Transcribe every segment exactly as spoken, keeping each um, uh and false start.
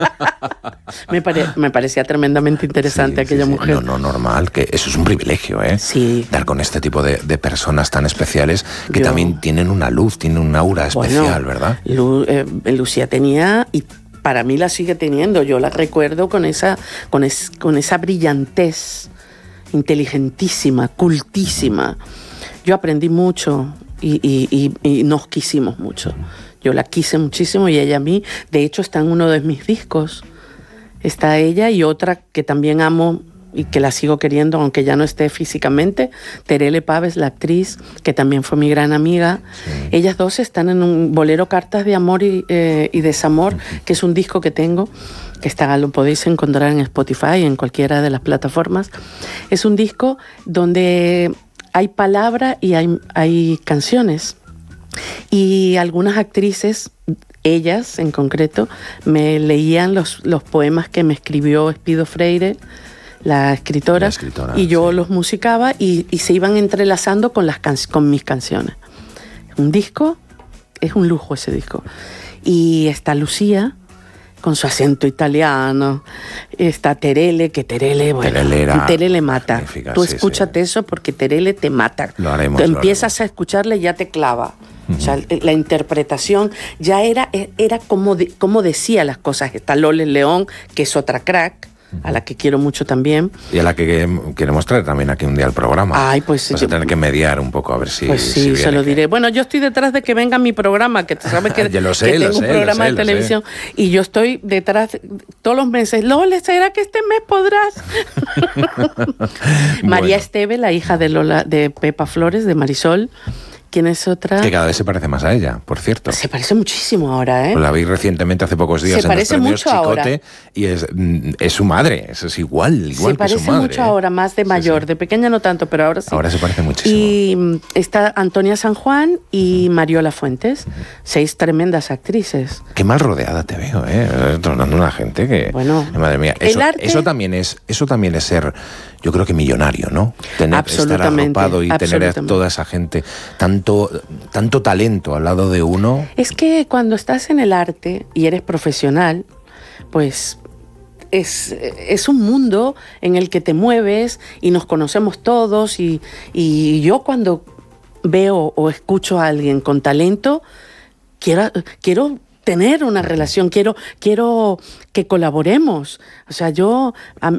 me, pare, me parecía tremendamente interesante sí, aquella sí, sí. mujer. No, no, normal, que eso es un privilegio, ¿eh? Sí. Dar con este tipo de, de personas tan especiales que Yo, también tienen una luz, tienen un aura especial, bueno, ¿verdad? Lu, eh, Lucía tenía, y para mí la sigue teniendo, yo la recuerdo con esa, con es, con esa brillantez, inteligentísima, cultísima. Yo aprendí mucho y, y, y, y nos quisimos mucho. Yo la quise muchísimo y ella a mí. De hecho, está en uno de mis discos. Está ella y otra que también amo y que la sigo queriendo, aunque ya no esté físicamente, Terele Paves, la actriz, que también fue mi gran amiga. Sí. Ellas dos están en un bolero Cartas de Amor y, eh, y Desamor, uh-huh. que es un disco que tengo, que está, lo podéis encontrar en Spotify, en cualquiera de las plataformas. Es un disco donde hay palabra y hay, hay canciones. Y algunas actrices, ellas en concreto, me leían los, los poemas que me escribió Espido Freire, la escritora, la escritora y yo sí. los musicaba y, y se iban entrelazando con, las can- con mis canciones. Un disco, es un lujo ese disco. Y está Lucía, con su acento italiano, está Terele, que Terele, bueno, Terele, era Terele mata. Tú sí, escúchate sí. eso porque Terele te mata. Lo haremos, Tú empiezas lo haremos. a escucharle y ya te clava. Uh-huh. O sea, la interpretación ya era, era como, de, como decía las cosas. Está Loles León, que es otra crack, a la que quiero mucho también. Y a la que queremos traer también aquí un día al programa. Ay, pues Vas a tener que mediar un poco a ver si Pues sí, si se lo que... diré. Bueno, yo estoy detrás de que venga mi programa, que tú sabes que, lo sé, que lo tengo sé, un programa sé, de televisión y yo estoy detrás todos los meses. Lole, ¿será que este mes podrás? María bueno. Esteve, la hija de Lola, de Pepa Flores, de Marisol. ¿Quién es otra? Que cada vez se parece más a ella, por cierto. Se parece muchísimo ahora, ¿eh? Pues la vi recientemente, hace pocos días, se en los premios mucho Chicote, ahora. Y es, es su madre, eso es igual, igual se que su madre. Se parece mucho ¿eh? ahora, más de mayor, sí, sí. de pequeña no tanto, pero ahora sí. Ahora se parece muchísimo. Y está Antonia San Juan y Mariola Fuentes, uh-huh. seis tremendas actrices. Qué mal rodeada te veo, ¿eh? Tornando una gente que... Bueno, madre mía, eso, el arte... eso, también es, eso también es ser, yo creo que millonario, ¿no? Tener, estar arropado y tener a toda esa gente, tanto... tanto talento al lado de uno. Es que cuando estás en el arte y eres profesional, pues es, es un mundo en el que te mueves y nos conocemos todos y, y yo cuando veo o escucho a alguien con talento, quiero, quiero tener una relación, quiero, quiero que colaboremos. O sea, yo,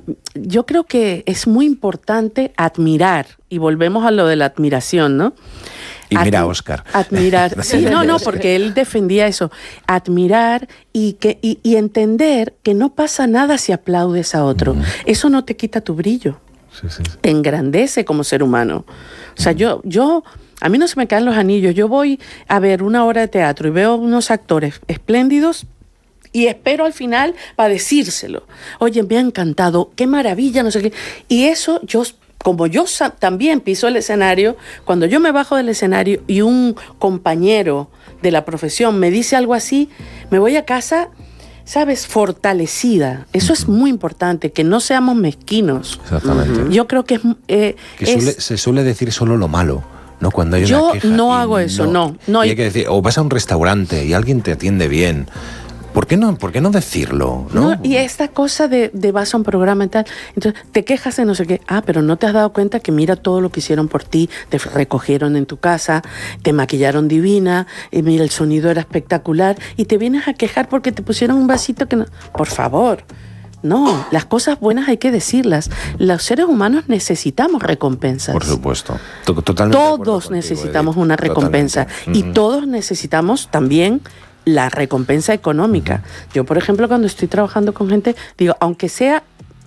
yo creo que es muy importante admirar, y volvemos a lo de la admiración, ¿no? Y mira a Óscar. Admirar. Sí, no, no, porque él defendía eso. Admirar y, que, y, y entender que no pasa nada si aplaudes a otro. Uh-huh. Eso no te quita tu brillo. Sí, sí, sí. Te engrandece como ser humano. O sea, uh-huh. yo, yo, a mí no se me caen los anillos. Yo voy a ver una obra de teatro y veo unos actores espléndidos y espero al final para decírselo. Oye, me ha encantado, qué maravilla, no sé qué. Y eso yo... Como yo también piso el escenario, cuando yo me bajo del escenario y un compañero de la profesión me dice algo así, me voy a casa, ¿sabes?, fortalecida. Eso es muy importante, que no seamos mezquinos. Exactamente. Yo creo que es... Eh, que suele, es se suele decir solo lo malo, ¿no? Cuando hay yo una queja. Yo no hago eso, no. no, no y hay que decir, o vas a un restaurante y alguien te atiende bien... ¿Por qué no, por qué no decirlo? ¿no? No, y esta cosa de, de vas a un programa y tal, entonces te quejas de no sé qué, ah, pero no te has dado cuenta que mira todo lo que hicieron por ti, te recogieron en tu casa, te maquillaron divina, y mira el sonido era espectacular, y te vienes a quejar porque te pusieron un vasito que no... Por favor, no, las cosas buenas hay que decirlas. Los seres humanos necesitamos recompensas. Por supuesto, totalmente. Todos necesitamos contigo, una recompensa, totalmente. Y uh-huh. todos necesitamos también... la recompensa económica. Uh-huh. Yo, por ejemplo, cuando estoy trabajando con gente, digo, aunque sea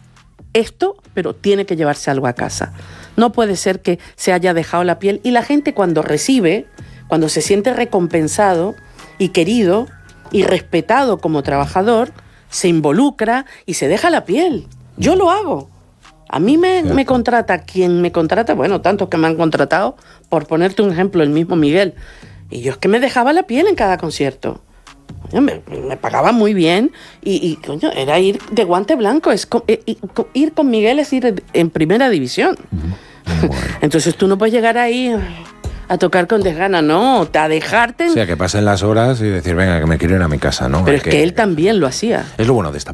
esto, pero tiene que llevarse algo a casa. No puede ser que se haya dejado la piel. Y la gente cuando recibe, cuando se siente recompensado y querido y respetado como trabajador, se involucra y se deja la piel. Yo lo hago. A mí me, me contrata quien me contrata, bueno, tantos que me han contratado, por ponerte un ejemplo, el mismo Miguel. Y yo es que me dejaba la piel en cada concierto. Me, me pagaba muy bien y, y coño, era ir de guante blanco. Es co- ir, ir con Miguel es ir en primera división. Uh-huh. Bueno. Entonces tú no puedes llegar ahí a tocar con desgana, no, a dejarte... O sea, que pasen las horas y decir, venga, que me quiero ir a mi casa, ¿no? Pero es que, que él también lo hacía. Es lo bueno de esta